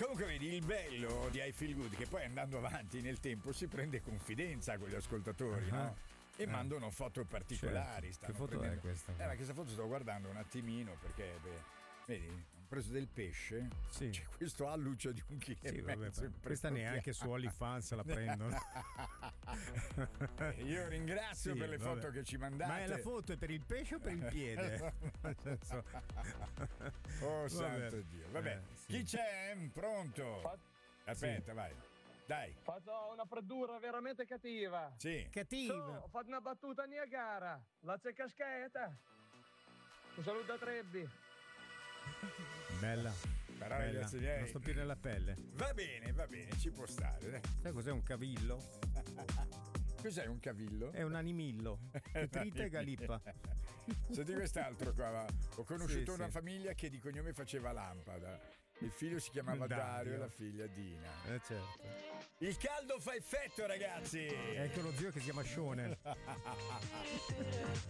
Comunque vedi, il bello di I Feel Good che poi andando avanti nel tempo si prende confidenza con gli ascoltatori, no? E mandano foto particolari. Certo. Che foto prendendo... è questa? Ma questa foto sto guardando un attimino perché vedi, ho preso del pesce. Sì. C'è questo alluce di 1,5 kg. Sì, questa neanche su OnlyFans la prendono. Io ringrazio per le foto che ci mandate. Ma è la foto è per il pesce o per il piede? Oh santo Dio. Vabbè, sì. chi c'è? Pronto? Aspetta, vai. Dai. Faccio una freddura veramente cattiva. Sì. Cattiva. Ho fatto una battuta a Niagara. La c'è caschetta. Un saluto a Trebbi. Bella. Però Bella. ragazzi miei, non sto più nella pelle. Va bene, ci può stare. Dai. Sai cos'è un cavillo? Cos'è un cavillo? È un animillo. Che trita e galippa. Senti quest'altro qua. Va. Ho conosciuto Sì, una sì. famiglia che di cognome faceva Lampada. Il figlio si chiamava Dario e la figlia Dina. Certo. Il caldo fa effetto, ragazzi. È anche lo zio che si chiama Shone.